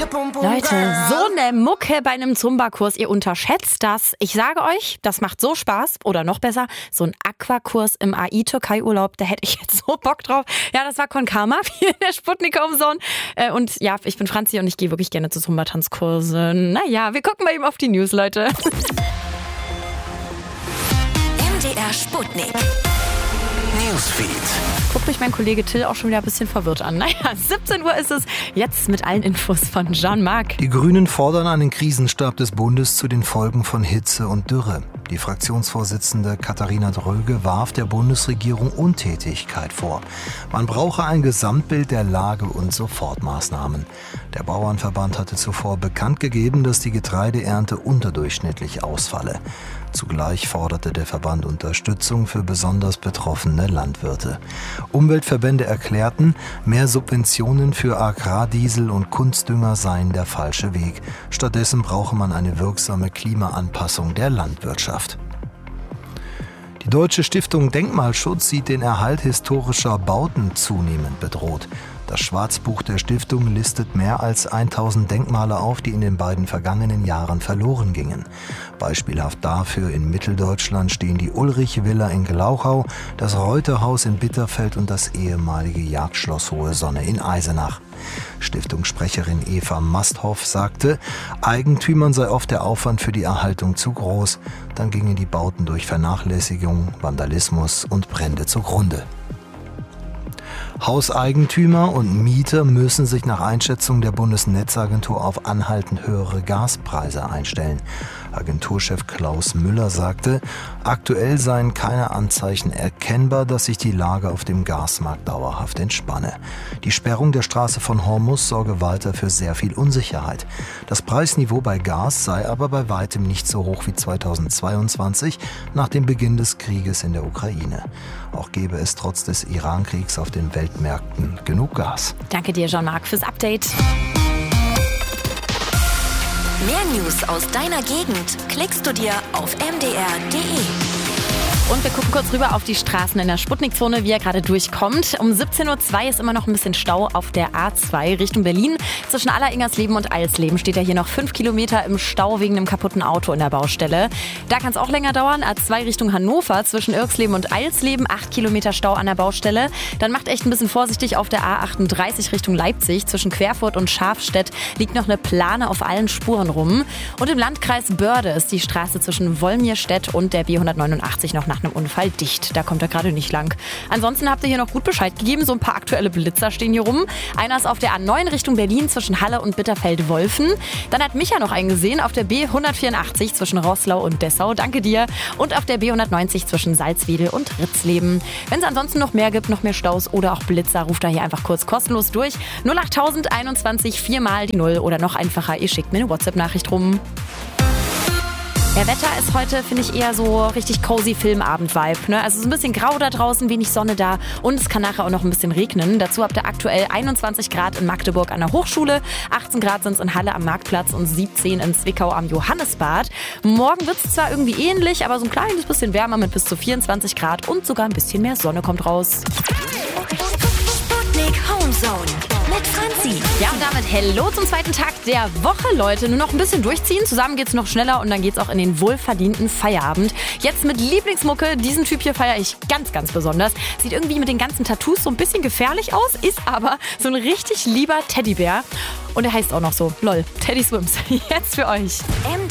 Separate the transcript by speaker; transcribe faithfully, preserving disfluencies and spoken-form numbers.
Speaker 1: Leute, so eine Mucke bei einem Zumba-Kurs, ihr unterschätzt das. Ich sage euch, das macht so Spaß. Oder noch besser, so ein Aquakurs im A I-Türkei-Urlaub, da hätte ich jetzt so Bock drauf. Ja, das war Con Karma hier in der Sputnik Home Zone. Und ja, ich bin Franzi und ich gehe wirklich gerne zu Zumba-Tanzkursen. Naja, wir gucken mal eben auf die News, Leute.
Speaker 2: M D R Sputnik Newsfeed.
Speaker 1: Guckt mich mein Kollege Till auch schon wieder ein bisschen verwirrt an. Naja, siebzehn Uhr ist es. Jetzt mit allen Infos von Jean-Marc.
Speaker 3: Die Grünen fordern einen Krisenstab des Bundes zu den Folgen von Hitze und Dürre. Die Fraktionsvorsitzende Katharina Dröge warf der Bundesregierung Untätigkeit vor. Man brauche ein Gesamtbild der Lage und Sofortmaßnahmen. Der Bauernverband hatte zuvor bekannt gegeben, dass die Getreideernte unterdurchschnittlich ausfalle. Zugleich forderte der Verband Unterstützung für besonders betroffene Landwirte. Umweltverbände erklärten, mehr Subventionen für Agrardiesel und Kunstdünger seien der falsche Weg. Stattdessen brauche man eine wirksame Klimaanpassung der Landwirtschaft. Die Deutsche Stiftung Denkmalschutz sieht den Erhalt historischer Bauten zunehmend bedroht. Das Schwarzbuch der Stiftung listet mehr als tausend Denkmale auf, die in den beiden vergangenen Jahren verloren gingen. Beispielhaft dafür in Mitteldeutschland stehen die Ulrich-Villa in Glauchau, das Reuterhaus in Bitterfeld und das ehemalige Jagdschloss Hohe Sonne in Eisenach. Stiftungssprecherin Eva Masthoff sagte, Eigentümern sei oft der Aufwand für die Erhaltung zu groß. Dann gingen die Bauten durch Vernachlässigung, Vandalismus und Brände zugrunde. Hauseigentümer und Mieter müssen sich nach Einschätzung der Bundesnetzagentur auf anhaltend höhere Gaspreise einstellen. Agenturchef Klaus Müller sagte, aktuell seien keine Anzeichen erkennbar, dass sich die Lage auf dem Gasmarkt dauerhaft entspanne. Die Sperrung der Straße von Hormuz sorge weiter für sehr viel Unsicherheit. Das Preisniveau bei Gas sei aber bei weitem nicht so hoch wie zweitausendzweiundzwanzig nach dem Beginn des Krieges in der Ukraine. Auch gebe es trotz des Iran-Kriegs auf den Weltmärkten genug Gas.
Speaker 1: Danke dir, Jean-Marc, fürs Update.
Speaker 2: Mehr News aus deiner Gegend klickst du dir auf m d r punkt d e.
Speaker 1: Und wir gucken kurz rüber auf die Straßen in der Sputnikzone, wie er gerade durchkommt. Um siebzehn Uhr zwei ist immer noch ein bisschen Stau auf der A zwei Richtung Berlin. Zwischen Aller-Ingersleben und Alsleben steht er hier noch fünf Kilometer im Stau wegen einem kaputten Auto in der Baustelle. Da kann es auch länger dauern. A zwei Richtung Hannover zwischen Irksleben und Alsleben, acht Kilometer Stau an der Baustelle. Dann macht echt ein bisschen vorsichtig auf der A achtunddreißig Richtung Leipzig. Zwischen Querfurt und Schafstedt liegt noch eine Plane auf allen Spuren rum. Und im Landkreis Börde ist die Straße zwischen Wolmirstedt und der B hundertneunundachtzig noch nach einem Unfall dicht. Da kommt er gerade nicht lang. Ansonsten habt ihr hier noch gut Bescheid gegeben. So ein paar aktuelle Blitzer stehen hier rum. Einer ist auf der A neun Richtung Berlin zwischen Halle und Bitterfeld-Wolfen. Dann hat Micha noch einen gesehen auf der B hundertvierundachtzig zwischen Roßlau und Dessau. Danke dir. Und auf der B hundertneunzig zwischen Salzwedel und Ritzleben. Wenn es ansonsten noch mehr gibt, noch mehr Staus oder auch Blitzer, ruft da hier einfach kurz kostenlos durch. null acht einundzwanzig viermal die Null oder noch einfacher, ihr schickt mir eine WhatsApp-Nachricht rum. Der Wetter ist heute, finde ich, eher so richtig cozy Filmabend-Vibe. Ne? Also so ein bisschen grau da draußen, wenig Sonne da und es kann nachher auch noch ein bisschen regnen. Dazu habt ihr aktuell einundzwanzig Grad in Magdeburg an der Hochschule, achtzehn Grad sind es in Halle am Marktplatz und siebzehn in Zwickau am Johannesbad. Morgen wird es zwar irgendwie ähnlich, aber so ein kleines bisschen wärmer mit bis zu vierundzwanzig Grad und sogar ein bisschen mehr Sonne kommt raus.
Speaker 2: Sputnik Home Zone mit Franzi.
Speaker 1: Ja, und damit hello zum zweiten Tag der Woche, Leute. Nur noch ein bisschen durchziehen. Zusammen geht's noch schneller und dann geht's auch in den wohlverdienten Feierabend. Jetzt mit Lieblingsmucke. Diesen Typ hier feiere ich ganz, ganz besonders. Sieht irgendwie mit den ganzen Tattoos so ein bisschen gefährlich aus, ist aber so ein richtig lieber Teddybär. Und er heißt auch noch so, lol, Teddy Swims. Jetzt für euch.